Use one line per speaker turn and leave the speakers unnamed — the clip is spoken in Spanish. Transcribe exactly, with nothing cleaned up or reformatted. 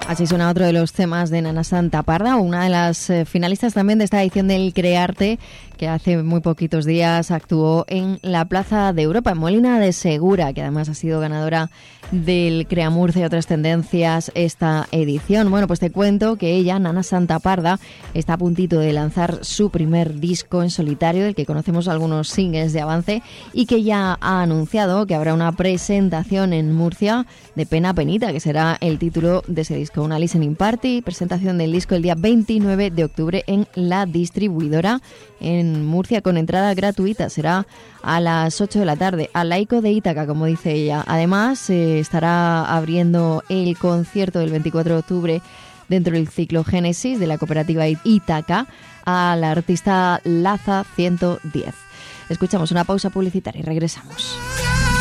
Así suena otro de los temas de Nana Santaparda, una de las eh, finalistas también de esta edición del Crearte, que hace muy poquitos días actuó en la Plaza de Europa, en Molina de Segura, que además ha sido ganadora del Creamurcia y otras tendencias esta edición. Bueno, pues te cuento que ella, Nana Santaparda, está a puntito de lanzar su primer disco en solitario, del que conocemos algunos singles de avance, y que ya ha anunciado que habrá una presentación en Murcia de Pena Penita, que será el título de ese disco. Una listening party, presentación del disco el día veintinueve de octubre en La Distribuidora en Murcia, con entrada gratuita. Será a las ocho de la tarde, al Laico de Ítaca, como dice ella. Además, eh, estará abriendo el concierto del veinticuatro de octubre dentro del ciclo Génesis de la cooperativa Ítaca a la artista Laza ciento diez. Escuchamos una pausa publicitaria y regresamos.